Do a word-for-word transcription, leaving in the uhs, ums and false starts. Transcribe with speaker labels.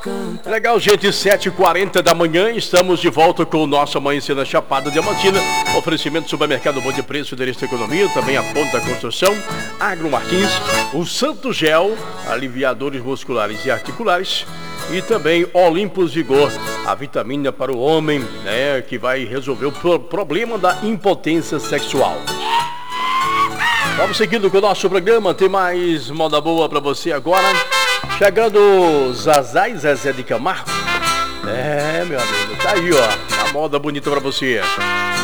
Speaker 1: Legal, gente, sete e quarenta da manhã, estamos de volta com o nosso Amanhecer na Chapada Diamantina. Oferecimento do Supermercado Bom de Preço, Endereço da Economia, também a Ponta da Construção, Agro Martins, o Santo Gel, aliviadores musculares e articulares, e também Olympus Vigor, a vitamina para o homem, né, que vai resolver o pro- problema da impotência sexual. Vamos seguindo com o nosso programa, tem mais moda boa para você agora. Chegando Zazá e Zezé de Camargo. É, meu amigo, tá aí, ó. A moda bonita pra você.